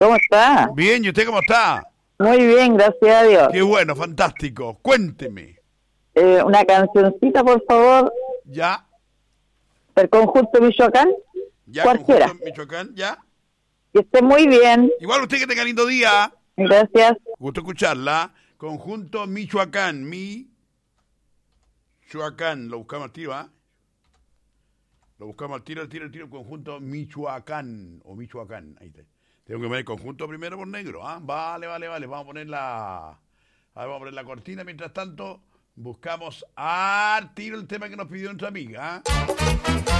¿Cómo está? Bien, ¿y usted cómo está? Muy bien, gracias a Dios. Qué bueno, fantástico. Cuénteme. Una cancioncita, por favor, ¿Ya? del conjunto Michoacán, ¿Ya? cualquiera. Conjunto Michoacán, ¿ya? Que esté muy bien. Igual usted que tenga lindo día. Gracias. Gusto escucharla. Conjunto Michoacán. Michoacán. Lo buscamos al tiro, ¿ah? Lo buscamos al tiro, conjunto Michoacán. O Michoacán. Ahí está. Tengo que poner el conjunto primero por negro, ¿ah? Vale. Vamos a poner vamos a poner la cortina. Mientras tanto, buscamos al tiro el tema que nos pidió nuestra amiga, ¿ah?